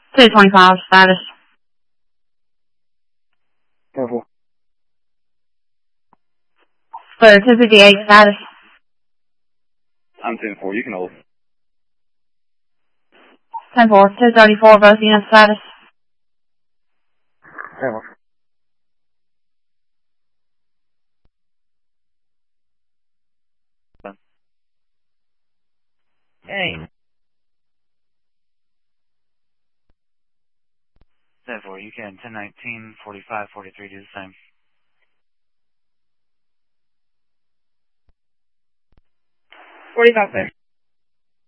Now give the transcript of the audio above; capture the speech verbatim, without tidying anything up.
two twenty-five status. ten four. Clear two fifty-eight status. I'm ten four, you can hold. ten four, two thirty-four, both units status. ten four. Hey. ten four, you can ten nineteen, forty-five, forty-three, do the same. forty-five clear.